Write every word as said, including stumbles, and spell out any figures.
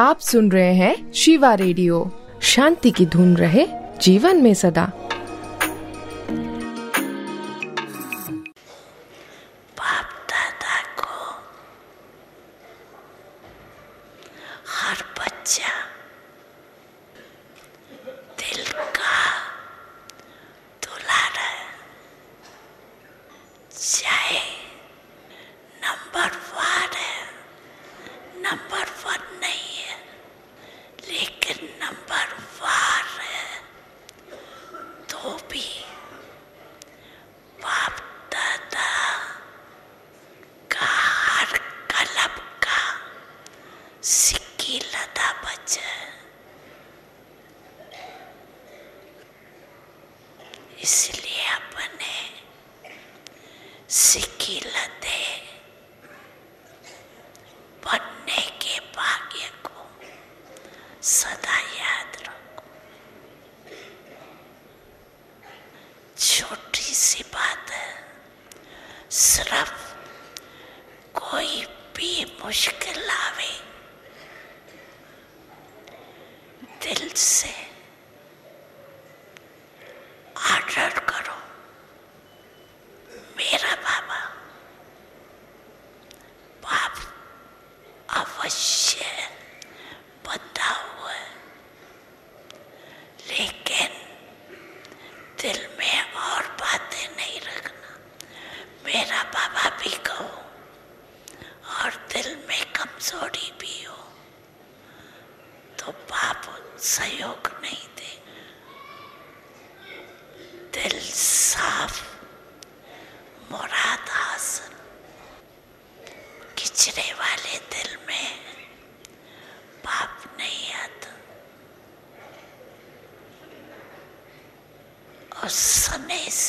आप सुन रहे हैं शिवा रेडियो। शांति की धुन रहे जीवन में सदा। बाप दादा को हर बच्चा दिल का दुलारा है, चाहे नंबर वन है, नंबर वन नहीं है, लेकिन नंबर वार है, तो भी बाप दादा का हर कलब का सिक्की लदा बच्चा है। इसलिए अपने सिक्की लदे बनने के भाग्य को सदा याद रखो। छोटी सी बात है, सिर्फ कोई भी मुश्किल आवे दिल से ऑर्डर करो, मेरा बाबा बाप अवश्य बंधा हुआ है, लेकिन दिल में और बातें नहीं रखना। मेरा बाबा भी कहो और दिल में कमजोरी भी हो तो बाप सहयोग नहीं दे। दिल साफ, मुराद हासिल। किचरे वाले दिल में पाप नहीं आता और सने से